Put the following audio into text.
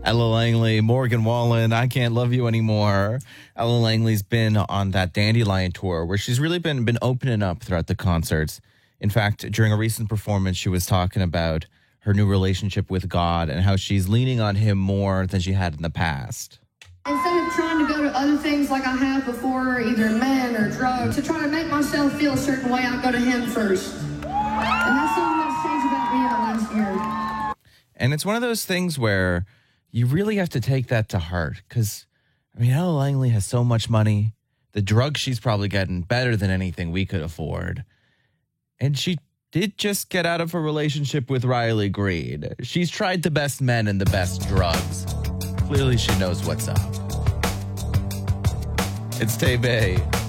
Ella Langley, Morgan Wallen, I Can't Love You Anymore. Ella Langley's been on that Dandelion tour where she's really been opening up throughout the concerts. In fact, during a recent performance, she was talking about her new relationship with God and how she's leaning on him more than she had in the past. Instead of trying to go to other things like I have before, either men or drugs, to try to make myself feel a certain way, I go to him first. And that's something that's changed about me in the last year. And it's one of those things where you really have to take that to heart because, Ella Langley has so much money. The drugs she's probably getting better than anything we could afford. And she did just get out of a relationship with Riley Green. She's tried the best men and the best drugs. Clearly she knows what's up. It's Tay Bay.